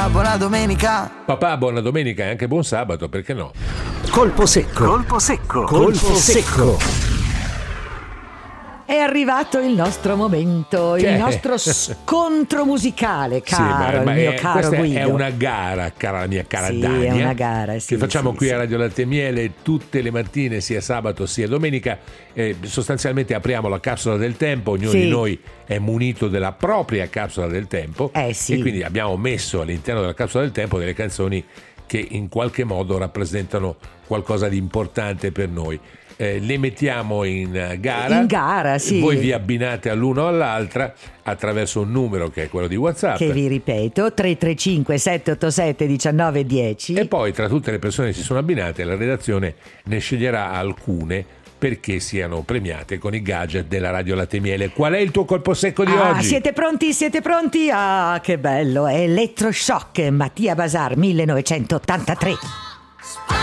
Papà, buona domenica. Papà, buona domenica e anche buon sabato, perché no? Colpo secco. Colpo secco. Colpo secco. È arrivato il nostro momento, il nostro scontro musicale, caro, il mio caro questa Guido. È una gara, cara la mia cara Dania. È una gara, sì, che facciamo sì, qui sì. a Radio Latte e Miele tutte le mattine, sia sabato sia domenica. Sostanzialmente apriamo la capsula del tempo, ognuno di noi è munito della propria capsula del tempo e quindi abbiamo messo all'interno della capsula del tempo delle canzoni che in qualche modo rappresentano qualcosa di importante per noi. Le mettiamo in gara. In gara, sì. Voi vi abbinate all'uno o all'altra attraverso un numero che è quello di WhatsApp. Che vi ripeto, 335 787 1910. E poi tra tutte le persone che si sono abbinate la redazione ne sceglierà alcune perché siano premiate con i gadget della Radio Latte e Miele. Qual è il tuo colpo secco di oggi? Siete pronti? Siete pronti? Ah, che bello! Elettroshock, Mattia Bazar, 1983.